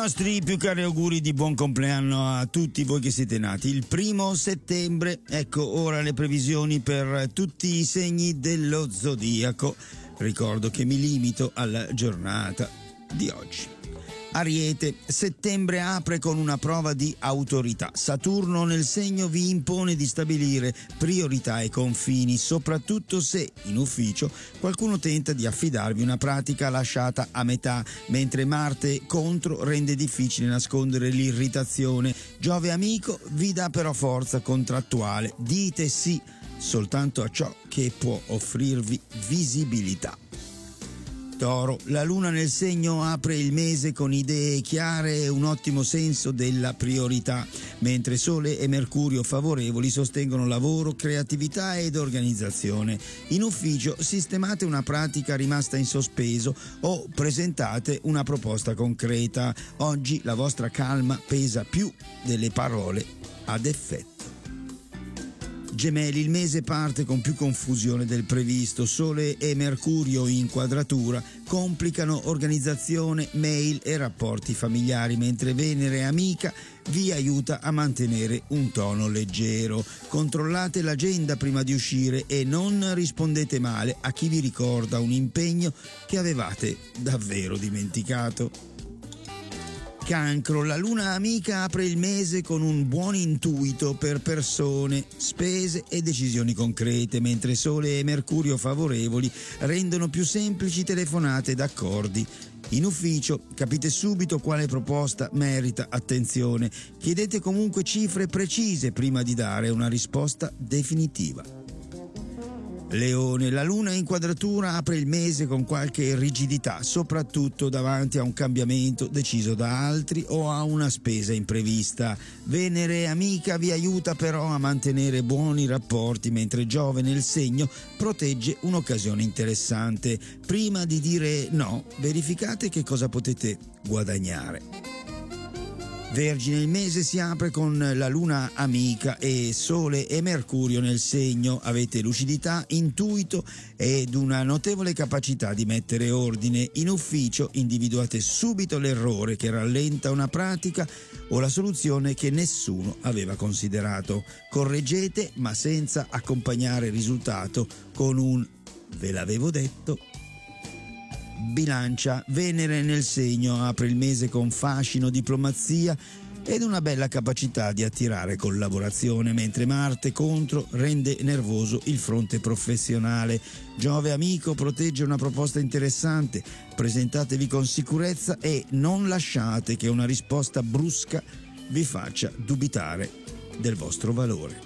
nostri più cari auguri di buon compleanno a tutti voi che siete nati il 1° settembre. Ecco ora le previsioni per tutti i segni dello zodiaco. Ricordo che mi limito alla giornata di oggi. Ariete, settembre apre con una prova di autorità. Saturno nel segno vi impone di stabilire priorità e confini, soprattutto se in ufficio qualcuno tenta di affidarvi una pratica lasciata a metà, mentre Marte contro rende difficile nascondere l'irritazione. Giove amico vi dà però forza contrattuale. Dite sì soltanto a ciò che può offrirvi visibilità. Toro, la luna nel segno apre il mese con idee chiare e un ottimo senso della priorità, mentre Sole e Mercurio favorevoli sostengono lavoro, creatività ed organizzazione. In ufficio sistemate una pratica rimasta in sospeso o presentate una proposta concreta. Oggi la vostra calma pesa più delle parole ad effetto. Gemelli, il mese parte con più confusione del previsto. Sole e Mercurio in quadratura complicano organizzazione, mail e rapporti familiari, mentre Venere amica vi aiuta a mantenere un tono leggero. Controllate l'agenda prima di uscire e non rispondete male a chi vi ricorda un impegno che avevate davvero dimenticato. Cancro, la luna amica apre il mese con un buon intuito per persone, spese e decisioni concrete, mentre Sole e Mercurio favorevoli rendono più semplici telefonate ed accordi. In ufficio capite subito quale proposta merita attenzione. Chiedete comunque cifre precise prima di dare una risposta definitiva. Leone, la luna in quadratura apre il mese con qualche rigidità, soprattutto davanti a un cambiamento deciso da altri o a una spesa imprevista. Venere amica vi aiuta però a mantenere buoni rapporti, mentre Giove nel segno protegge un'occasione interessante. Prima di dire no, verificate che cosa potete guadagnare. Vergine, il mese si apre con la luna amica e Sole e Mercurio nel segno. Avete lucidità, intuito ed una notevole capacità di mettere ordine. In ufficio individuate subito l'errore che rallenta una pratica o la soluzione che nessuno aveva considerato. Correggete, ma senza accompagnare il risultato con un "ve l'avevo detto". Bilancia, Venere nel segno apre il mese con fascino, diplomazia ed una bella capacità di attirare collaborazione, mentre Marte contro rende nervoso il fronte professionale. Giove amico protegge una proposta interessante, presentatevi con sicurezza e non lasciate che una risposta brusca vi faccia dubitare del vostro valore.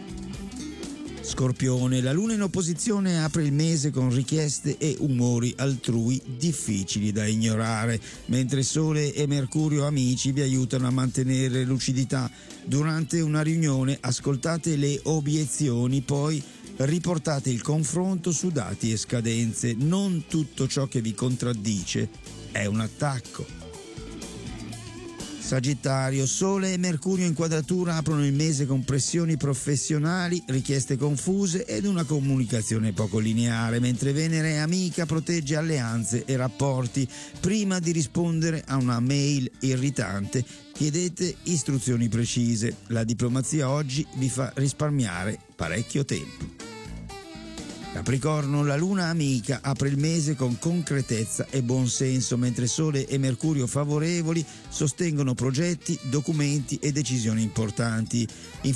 Scorpione, la luna in opposizione apre il mese con richieste e umori altrui difficili da ignorare, mentre Sole e Mercurio amici vi aiutano a mantenere lucidità. Durante una riunione ascoltate le obiezioni, poi riportate il confronto su dati e scadenze. Non tutto ciò che vi contraddice è un attacco. Sagittario, Sole e Mercurio in quadratura aprono il mese con pressioni professionali, richieste confuse ed una comunicazione poco lineare, mentre Venere amica protegge alleanze e rapporti. Prima di rispondere a una mail irritante, chiedete istruzioni precise. La diplomazia oggi vi fa risparmiare parecchio tempo. Capricorno, la luna amica apre il mese con concretezza e buonsenso, mentre Sole e Mercurio favorevoli sostengono progetti, documenti e decisioni importanti.